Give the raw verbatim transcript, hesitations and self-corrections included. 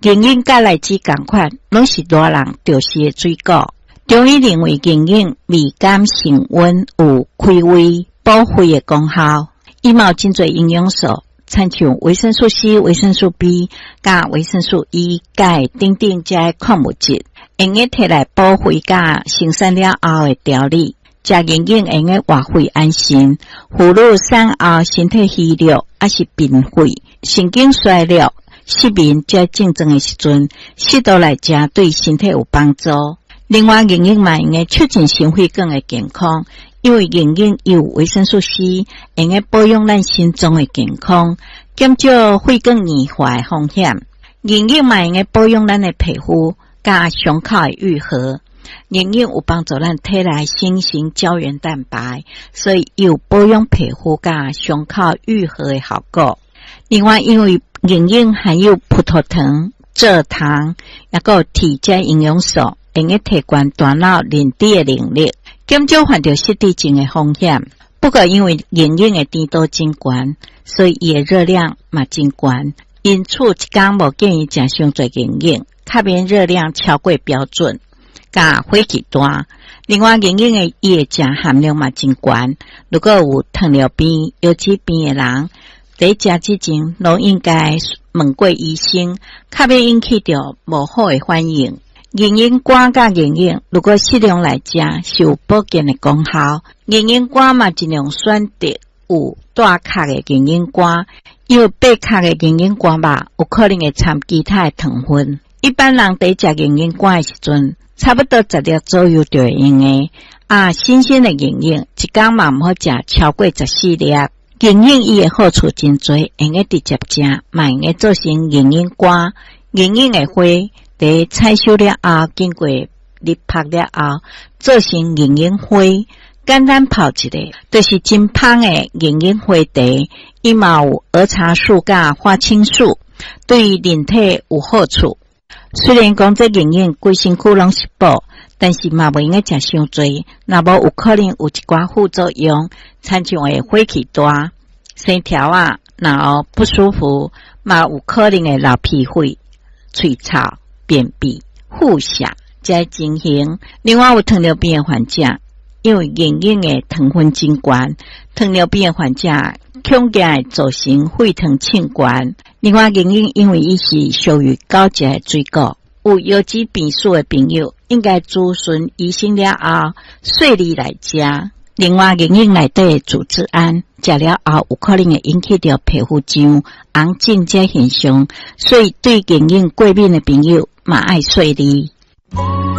眼影甲荔枝同款，拢是大人着食的水果。中医认为眼影味甘性温，有开胃补肺的功效。伊嘛有真侪营养素，参像维生素 C、维生素 B、甲维生素 E、钙等等这些矿物质，用个摕来补肺甲生产了后的调理。食眼影用个活肺安心，妇女产后身体虚弱，还是病肺、神经衰弱、失眠这症状的时阵，适度来食对身体有帮助。另外，眼影嘛用个促进心血管的健康，因为眼影有维生素 C， 用个保养咱心脏的健康，减少血管硬化的风险。眼影嘛用个保养咱的皮肤，甲伤口的愈合。眼影有帮助咱体内形成胶原蛋白，所以有保养皮肤甲伤口愈合的效果。另外，因为眼影含有葡萄糖、蔗糖，也有铁这营养素，用个提高大脑认知的能力，减少患着失智症的风险。不过，因为眼影的甜度真高，所以伊的热量嘛真高，因此一天无建议食伤侪眼影，卡免热量超过标准。甲火气大，另外眼影的叶钾含量嘛真高，如果有糖尿病、油脂病的人，在食之前都应该问过医生，卡免引起着无好的反应。眼影干甲眼影，如果适量来食，是有保健的功效。眼影干嘛尽量选择有大壳的眼影干，因为白壳的眼影干吧，有可能会掺其他的糖分。一般人在食眼影干的时阵，差不多十粒左右就会用的。啊，新鲜的眼影，一天嘛唔好食超过十四粒。眼影伊的好处真多，用个直接食，嘛用个做成眼影干。眼影的花，在采收了后，经过滤泡了后，做成眼影花。简单泡一个，就是真香的眼影花茶。伊嘛有儿茶素甲花青素，对人体有好处。虽然讲这眼影规身躯拢是补，但是嘛袂用个食伤多，若无有可能有一寡副作用，参像会火气大、生条啊，然后不舒服，嘛有可能会流鼻血、喙臭、便秘、腹泻这些情形。另外有糖尿病的患者，因为眼影的糖分真高，糖尿病的患者恐惊会造成血糖升高。另外，眼影因为伊是属于高级的水果，有油脂病史的朋友应该咨询医生了后，细粒来食。另外，眼影内底的组织胺食了后，有可能会引起到皮肤痒、红疹这现象，所以对眼影过敏的朋友嘛爱细粒。